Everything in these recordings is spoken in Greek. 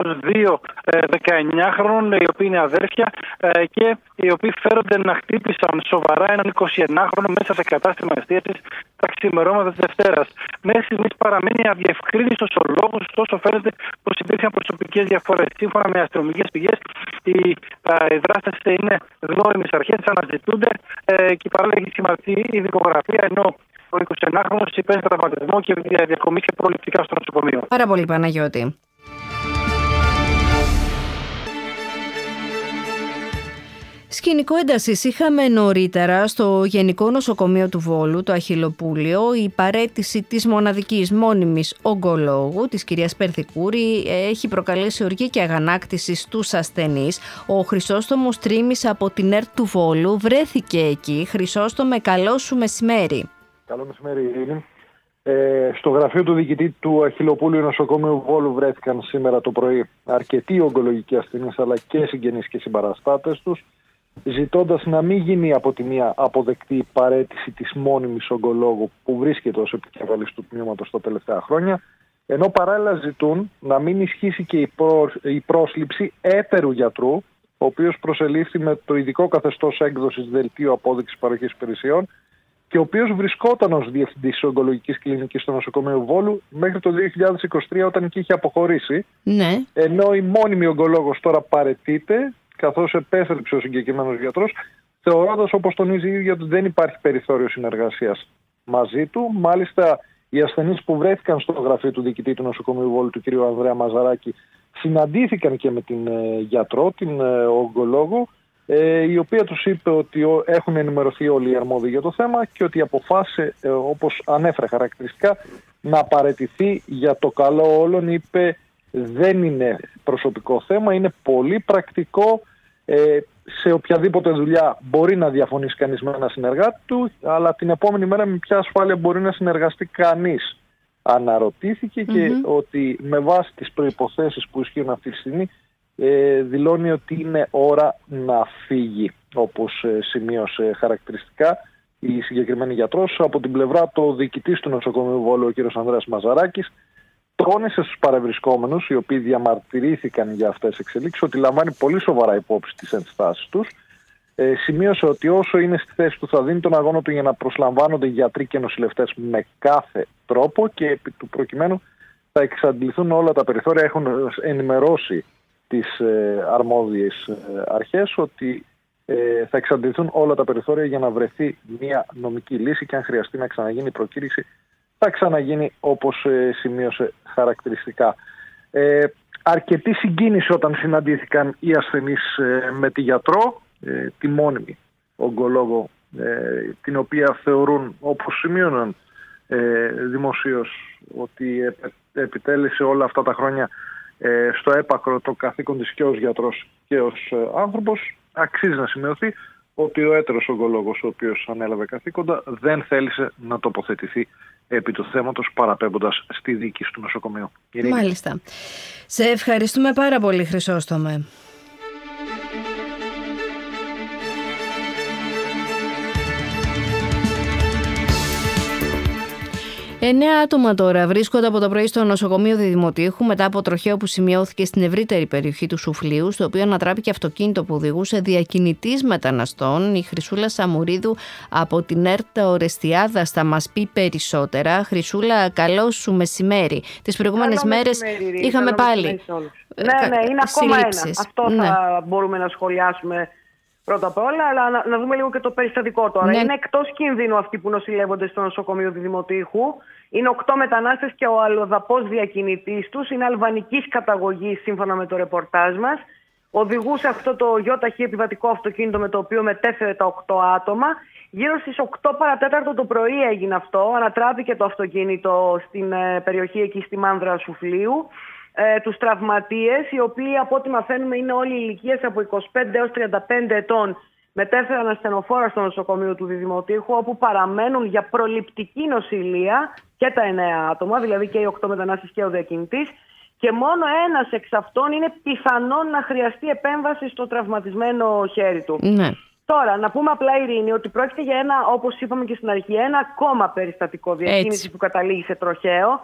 δύο 19χρονων, οι οποίοι είναι αδέρφια και οι οποίοι φέρονται να χτύπησαν σοβαρά έναν 21χρονο μέσα σε κατάστημα εστίασης τα ξημερώματα της Δευτέρας. Μέχρι στιγμής παραμένει αδιευκρίνιστος ο λόγος, ωστόσο φαίνεται πως υπήρχαν προσωπικές διαφορές. Σύμφωνα με αστυνομικές πηγές, οι δράστες είναι γνώριμες αρχές, αναζητούνται και παράλληλα έχει σχηματιστεί η δικογραφία, ενώ ο 21χρονος υπέστη τραυματισμό και διακομίστηκε προληπτικά στο νοσοκομείο. Πάρα πολύ, Παναγιώτη. Σκηνικό έντασης είχαμε νωρίτερα στο Γενικό Νοσοκομείο του Βόλου, το Αχιλλοπούλιο. Η παραίτηση της μοναδικής μόνιμης ογκολόγου, της κυρίας Περθικούρη, έχει προκαλέσει οργή και αγανάκτηση στους ασθενείς. Ο Χρυσόστομος Τρίμης από την ΕΡΤ του Βόλου βρέθηκε εκεί. Χρυσόστομε, καλό σου μεσημέρι. Καλό μεσημέρι, Ειρήνη. Στο γραφείο του διοικητή του Αχιλλοπούλιου Νοσοκομείου Βόλου βρέθηκαν σήμερα το πρωί αρκετοί ογκολογικοί ασθενείς αλλά και συγγενείς και συμπαραστάτες τους, ζητώντας να μην γίνει από τη μία αποδεκτή η παραίτηση της μόνιμης ογκολόγου που βρίσκεται ως επικεφαλής του τμήματος τα τελευταία χρόνια, ενώ παράλληλα ζητούν να μην ισχύσει και η πρόσληψη έτερου γιατρού, ο οποίος προσελήφθη με το ειδικό καθεστώς έκδοσης δελτίου απόδειξης παροχής υπηρεσιών και ο οποίος βρισκόταν ως διευθυντής της ογκολογικής κλινικής στο νοσοκομείο Βόλου μέχρι το 2023 όταν και είχε αποχωρήσει. Ναι. Ενώ η μόνιμη ογκολόγος τώρα παραιτείται, καθώς επέστρεψε ο συγκεκριμένος γιατρός, θεωρώντας, όπως τονίζει η ίδια, ότι δεν υπάρχει περιθώριο συνεργασίας μαζί του. Μάλιστα, οι ασθενείς που βρέθηκαν στο γραφείο του διοικητή του νοσοκομείου Βόλου, του κ. Ανδρέα Μαζαράκη, συναντήθηκαν και με την γιατρό, την ογκολόγο, η οποία τους είπε ότι έχουν ενημερωθεί όλοι οι αρμόδιοι για το θέμα και ότι αποφάσισε, όπως ανέφερε χαρακτηριστικά, να παραιτηθεί για το καλό όλων. Είπε, δεν είναι προσωπικό θέμα, είναι πολύ πρακτικό. Σε οποιαδήποτε δουλειά μπορεί να διαφωνήσει κανείς με ένα συνεργάτη του, αλλά την επόμενη μέρα με ποια ασφάλεια μπορεί να συνεργαστεί κανείς. Αναρωτήθηκε και ότι με βάση τις προϋποθέσεις που ισχύουν αυτή τη στιγμή δηλώνει ότι είναι ώρα να φύγει, όπως σημείωσε χαρακτηριστικά η συγκεκριμένη γιατρός. Από την πλευρά του διοικητής του νοσοκομείου Βόλου, ο κ. Ανδρέας Μαζαράκης, τόνισε στους παρευρισκόμενους, οι οποίοι διαμαρτυρήθηκαν για αυτές τις εξελίξεις, ότι λαμβάνει πολύ σοβαρά υπόψη τις ενστάσεις τους. Σημείωσε ότι όσο είναι στη θέση του θα δίνει τον αγώνα του για να προσλαμβάνονται γιατροί και νοσηλευτές με κάθε τρόπο και επί του προκειμένου θα εξαντληθούν όλα τα περιθώρια. Έχουν ενημερώσει τις αρμόδιες αρχές ότι θα εξαντληθούν όλα τα περιθώρια για να βρεθεί μια νομική λύση και αν χρειαστεί να ξαναγίνει η προκήρυξη θα ξαναγίνει, όπως σημείωσε χαρακτηριστικά. Αρκετή συγκίνηση όταν συναντήθηκαν οι ασθενείς με τη γιατρό, τη μόνιμη ογκολόγο, την οποία θεωρούν, όπως σημείωναν δημοσίως, ότι επιτέλεσε όλα αυτά τα χρόνια στο έπακρο το καθήκον της και ως γιατρός και ως άνθρωπος. Αξίζει να σημειωθεί ότι ο έτερος ογκολόγος, ο οποίος ανέλαβε καθήκοντα, δεν θέλησε να τοποθετηθεί επί του θέματος, παραπέμποντας στη διοίκηση του νοσοκομείου. Μάλιστα. Σε ευχαριστούμε πάρα πολύ, Χρυσόστομε. 9 άτομα τώρα βρίσκονται από το πρωί στο νοσοκομείο Διδημοτήχου μετά από τροχαίο που σημειώθηκε στην ευρύτερη περιοχή του Σουφλίου, στο οποίο ανατράπηκε αυτοκίνητο που οδηγούσε διακινητής μεταναστών. Η Χρυσούλα Σαμουρίδου από την ΕΡΤ Ορεστιάδας θα μας πει περισσότερα. Χρυσούλα, καλό σου μεσημέρι. Τις προηγούμενες μέρες είχαμε πάλι Ναι, είναι ακόμα ένα. Αυτό θα μπορούμε να σχολιάσουμε πρώτα απ' όλα, αλλά να δούμε λίγο και το περιστατικό τώρα. Είναι εκτός κινδύνου αυτοί που νοσηλεύονται στο νοσοκομείο Διδημοτήχου. Είναι 8 μετανάστες και ο αλλοδαπός διακινητής τους. Είναι αλβανικής καταγωγής, σύμφωνα με το ρεπορτάζ μας. Οδηγούσε αυτό το ΙΧ επιβατικό αυτοκίνητο με το οποίο μετέφερε τα 8 άτομα. Γύρω στις 8 παρατέταρτο το πρωί έγινε αυτό. Ανατράπηκε το αυτοκίνητο στην περιοχή εκεί στη Μάνδρα Σουφλίου. Τους τραυματίες, οι οποίοι από ό,τι μαθαίνουμε είναι όλοι ηλικίες από 25 έως 35 ετών, μετέφεραν ασθενοφόρα στο νοσοκομείο του Διδημοτήχου, όπου παραμένουν για προληπτική νοσηλεία και τα 9 άτομα, δηλαδή και οι 8 μετανάστες και ο διακινητής, και μόνο ένας εξ αυτών είναι πιθανόν να χρειαστεί επέμβαση στο τραυματισμένο χέρι του. Ναι. Τώρα, να πούμε απλά, Ειρήνη, ότι πρόκειται για ένα, όπως είπαμε και στην αρχή, ένα ακόμα περιστατικό διακίνησης που καταλήγει σε τροχαίο.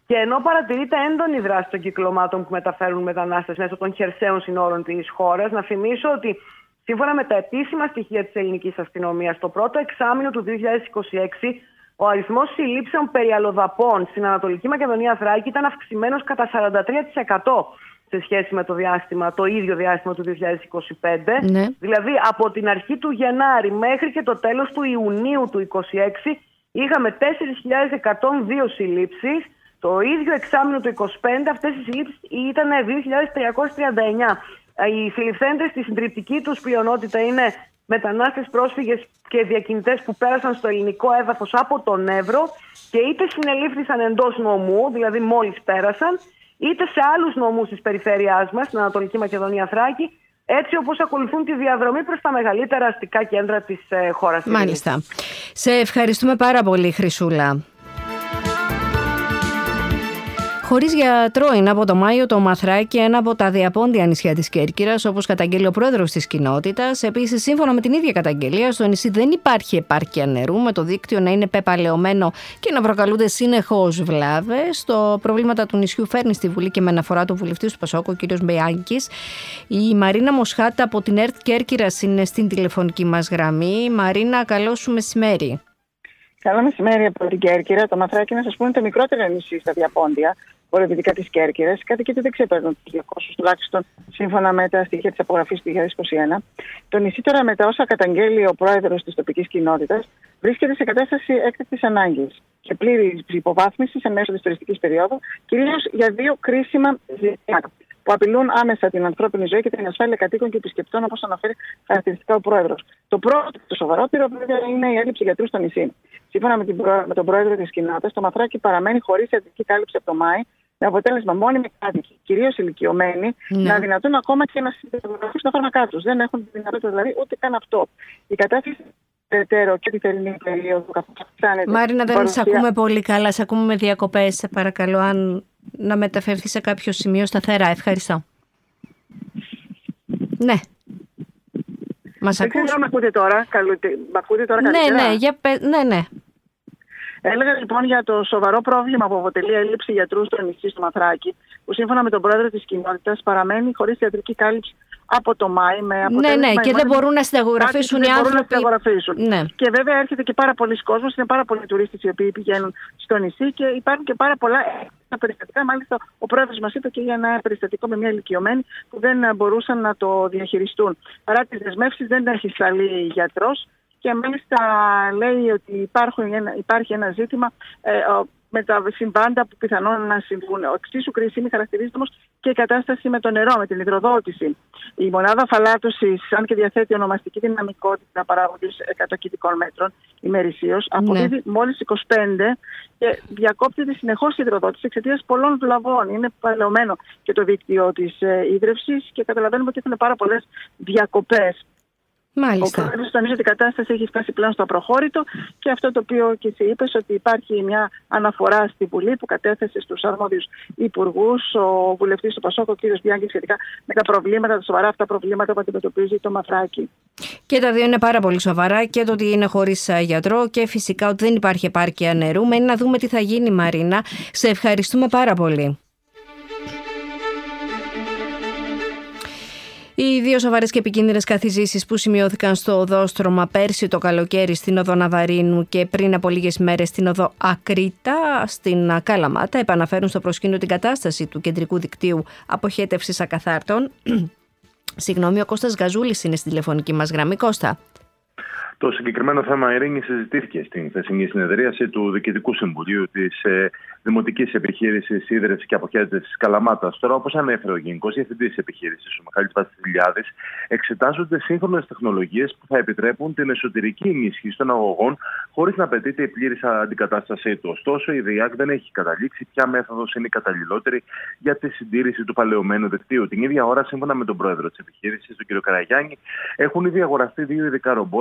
Και ενώ παρατηρείται έντονη δράση των κυκλωμάτων που μεταφέρουν μετανάστες μέσω των χερσαίων συνόρων της χώρας, να θυμίσω ότι σύμφωνα με τα επίσημα στοιχεία της ελληνικής αστυνομίας, το πρώτο εξάμηνο του 2026, ο αριθμός συλλήψεων περί αλλοδαπών στην Ανατολική Μακεδονία Θράκη ήταν αυξημένος κατά 43% σε σχέση με το ίδιο διάστημα του 2025. Ναι. Δηλαδή, από την αρχή του Γενάρη μέχρι και το τέλος του Ιουνίου του 2026, είχαμε 4.102 συλλήψεις. Το ίδιο εξάμηνο του 2025, αυτές οι συλλήψεις ήταν 2.339. Οι συλληφθέντες στη συντριπτική τους πλειονότητα είναι μετανάστες, πρόσφυγες και διακινητές που πέρασαν στο ελληνικό έδαφος από τον Εύρο και είτε συνελήφθησαν εντός νομού, δηλαδή μόλις πέρασαν, είτε σε άλλους νομούς της περιφέρειάς μας, στην Ανατολική Μακεδονία Θράκη, έτσι όπως ακολουθούν τη διαδρομή προς τα μεγαλύτερα αστικά κέντρα της χώρας. Μάλιστα. Σε ευχαριστούμε πάρα πολύ, Χρυσούλα. Χωρίς γιατρό είναι από το Μάιο το Μαθράκι, ένα από τα διαπόντια νησιά της Κέρκυρας, όπως καταγγέλει ο πρόεδρος της κοινότητας. Επίσης, σύμφωνα με την ίδια καταγγελία, στο νησί δεν υπάρχει επάρκεια νερού, με το δίκτυο να είναι πεπαλαιωμένο και να προκαλούνται συνεχώς βλάβες. Το προβλήματα του νησιού φέρνει στη Βουλή και με αναφορά του βουλευτή του Πασόκ, ο κ. Μπεϊάνκης. Η Μαρίνα Μοσχάτα από την ΕΡΤ Κέρκυρας είναι στην τηλεφωνική μας γραμμή. Μαρίνα, καλό σου μεσημέρι. Καλό μεσημέρι από την Κέρκυρα. Το Μαθράκι, να σας πούμε, το μικρότερο νησί στα διαπόντια βορειοδυτικά της Κέρκυρας. Κάτι και δεν ξεπερνούν τους 200, τουλάχιστον σύμφωνα με τα στοιχεία της απογραφής του 2021. Το νησί τώρα, με τα όσα καταγγέλει ο πρόεδρος της τοπικής κοινότητας, βρίσκεται σε κατάσταση έκτακτης ανάγκης και πλήρης υποβάθμισης εν μέσω της τουριστικής περίοδου, κυρίως για δύο κρίσιμα ζητήματα που απειλούν άμεσα την ανθρώπινη ζωή και την ασφάλεια κατοίκων και επισκεπτών, όπως αναφέρει χαρακτηριστικά ο πρόεδρος. Το πρώτο, το σοβαρότερο, βέβαια, είναι η έλλειψη γιατρού στο νησί. Σύμφωνα με τον πρόεδρο της κοινότητας, το Μαθράκι παραμένει χωρίς ιατρική κάλυψη από το Μάη, με αποτέλεσμα μόνιμοι κάτοικοι, κυρίως ηλικιωμένοι, να αδυνατούν ακόμα και να συνταγογραφήσουν τα φάρμακά τους. Δεν έχουν τη δυνατότητα δηλαδή ούτε καν αυτό. Η κατάσταση περαιτέρω και τη θερινή περίοδο, καθώς αυξάνεται. Μάρινα, δεν σε ακούμε πολύ καλά. Σε ακούμε με διακοπές. Σε παρακαλώ, αν να μεταφερθεί σε κάποιο σημείο σταθερά. Ευχαριστώ. Ναι. Μας ακούς? Δεν ξέρω αν με ακούτε τώρα. Ναι. Έλεγα λοιπόν για το σοβαρό πρόβλημα που αποτελεί έλλειψη γιατρού στο νησί στο Μαθράκι, που σύμφωνα με τον πρόεδρο της κοινότητας παραμένει χωρίς ιατρική κάλυψη από το Μάη. Με αποτέλεσμα και δεν μπορούν να συνταγογραφήσουν οι άνθρωποι. Ναι. Και βέβαια έρχεται και πάρα πολλοί κόσμος, είναι πάρα πολλοί τουρίστες οι οποίοι πηγαίνουν στο νησί και υπάρχουν και πάρα πολλά περιστατικά. Μάλιστα, ο πρόεδρος μας είπε και για ένα περιστατικό με μια ηλικιωμένη που δεν μπορούσαν να το διαχειριστούν. Παρά τις δεσμεύσεις, δεν έχει σταλεί γιατρός. Και μάλιστα λέει ότι υπάρχει ένα ζήτημα με τα συμβάντα που πιθανόν να συμβούν. Εξίσου κρίσιμη χαρακτηρίζεται όμως και η κατάσταση με το νερό, με την υδροδότηση. Η μονάδα αφαλάτωσης, αν και διαθέτει ονομαστική δυναμικότητα παράγοντος 100 κυβικών μέτρων ημερησίως, αποδίδει μόλις 25 και διακόπτεται συνεχώς η υδροδότηση εξαιτίας πολλών βλαβών. Είναι παλαιωμένο και το δίκτυο της ίδρευσης και καταλαβαίνουμε ότι έχουν πάρα πολλές διακοπές. Μάλιστα. Ο πρόεδρος τονίζει ότι η κατάσταση έχει φτάσει πλέον στο απροχώρητο και αυτό το οποίο και εσύ είπες, ότι υπάρχει μια αναφορά στη Βουλή που κατέθεσε στους αρμόδιους υπουργούς ο βουλευτής του Πασόκ, ο κ. Μπιάνκης, σχετικά με τα προβλήματα, τα σοβαρά αυτά προβλήματα που αντιμετωπίζει το Μαθράκι. Και τα δύο είναι πάρα πολύ σοβαρά, και το ότι είναι χωρίς γιατρό και φυσικά ότι δεν υπάρχει επάρκεια νερού. Μένει να δούμε τι θα γίνει, Μαρίνα. Σε ευχαριστούμε πάρα πολύ. Οι δύο σοβαρές και επικίνδυνες καθιζήσεις που σημειώθηκαν στο οδόστρωμα πέρσι το καλοκαίρι στην οδό Ναβαρίνου και πριν από λίγες μέρες στην οδό Ακρίτα στην Κάλαμάτα επαναφέρουν στο προσκήνιο την κατάσταση του κεντρικού δικτύου αποχέτευσης ακαθάρτων. Ο Κώστας Γαζούλης είναι στην τηλεφωνική μας γραμμή. Κώστα. Το συγκεκριμένο θέμα, Ειρήνη, συζητήθηκε στην χθεσινή συνεδρίαση του Διοικητικού Συμβουλίου της Δημοτικής Επιχείρησης Ίδρυυσης και Αποχέτευσης Καλαμάτας. Τώρα, όπως ανέφερε ο Γενικός Διευθυντής της Επιχείρησης, ο Μιχάλης Βασιλιάδης, εξετάζονται σύγχρονες τεχνολογίες που θα επιτρέπουν την εσωτερική ενίσχυση των αγωγών χωρίς να απαιτείται η πλήρης αντικατάστασή του. Ωστόσο, η ΔΕΙΑΚ δεν έχει καταλήξει ποια μέθοδος είναι η καταλληλότερη για τη συντήρηση του παλαιωμένου δικτύου. Την ίδια ώρα, σύμφωνα με τον πρόεδρο της επιχείρησης, τον κ. Καραγιάννη, έχουν ήδη αγοραστεί δύο ειδικά ρομπότ, τα οποία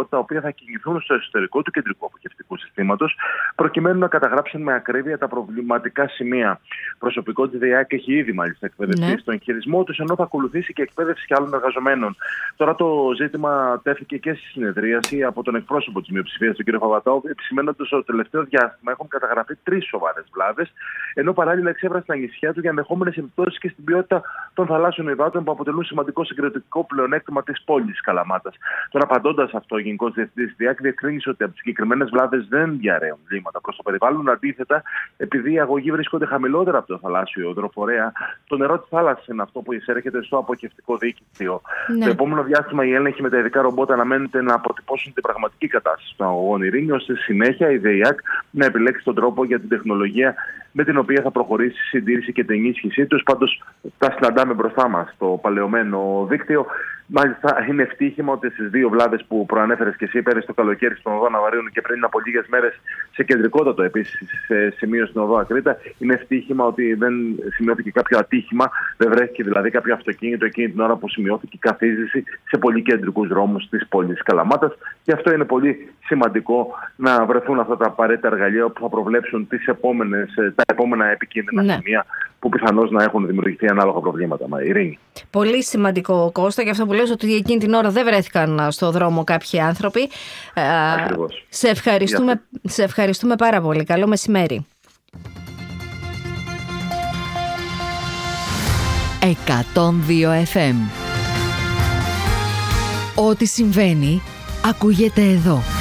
θα κινηθούν στο εσωτερικό του κεντρικού αποχευτικού συστήματος, προκειμένου να καταγράψουν με ακρίβεια τα προβληματικά σημεία. Προσωπικό της ΔΕΙΑΚ έχει ήδη μάλιστα εκπαιδευτεί στον χειρισμό τους, ενώ θα ακολουθήσει και εκπαίδευση και άλλων εργαζομένων. Τώρα το ζήτημα τέθηκε και στη συνεδρίαση από τον εκπρόσωπο της μειοψηφίας, τον κ. Παπατάου, επισημένοντας ότι το τελευταίο διάστημα έχουν καταγραφεί 3 σοβαρές βλάβες, ενώ παράλληλα εξέφρασε τα ανησυχία του για ενδεχόμενες επιπτώσεις και στην ποιότητα των θαλάσσιων υδάτων που αποτελούν σημαντικό συγκριτικό πλεονέκτημα της πόλης Καλαμάτας. Τώρα, απαντώντας αυτό, ο Γενικός Διευθυντής της ΔΕΙΑΚ διευκρίνησε ότι από τις συγκεκριμένες βλάβες δεν διαρρέουν βλήματα προς το περιβάλλον. Αντίθετα, επειδή οι αγωγοί βρίσκονται χαμηλότερα από το θαλάσσιο υδροφορέα, το νερό της θάλασσας είναι αυτό που εισέρχεται στο αποχευτικό δίκτυο. Το επόμενο διάστημα, οι έλεγχοι με τα ειδικά ρομπότ αναμένεται να αποτυπώσουν την πραγματική κατάσταση των αγωγών Ειρήνη, ώστε στη συνέχεια η ΔΕΙΑΚ να επιλέξει τον τρόπο για την τεχνολογία με την οποία θα προχωρήσει η συντήρηση και την ενίσχυσή τους. Πάντως, τα συναντάμε μπροστά μας στο παλαιωμένο δίκτυο. Μάλιστα, είναι ευτύχημα ότι στις 2 βλάβες που προανέφερες και εσύ, πέρυσι στο καλοκαίρι στον οδό Ναβαρίων και πριν από λίγες μέρες σε κεντρικότατο επίσης σημείο στην οδό Ακρίτα, είναι ευτύχημα ότι δεν σημειώθηκε κάποιο ατύχημα, δεν βρέθηκε δηλαδή κάποιο αυτοκίνητο εκείνη την ώρα που σημειώθηκε καθίζηση σε πολύ κεντρικούς δρόμους της πόλης Καλαμάτας. Και αυτό είναι πολύ σημαντικό, να βρεθούν αυτά τα απαραίτητα εργαλεία που θα προβλέψουν τα επόμενα επικίνδυνα σημεία που πιθανώς να έχουν δημιουργηθεί ανάλογα προβλήματα. Ειρήνη. Πολύ σημαντικό, Κώστα, και αυτό που λες ότι εκείνη την ώρα δεν βρέθηκαν στο δρόμο κάποιοι άνθρωποι. Ακριβώς. Σε ευχαριστούμε πάρα πολύ. Καλό μεσημέρι. 102 FM. Ό,τι συμβαίνει ακούγεται εδώ.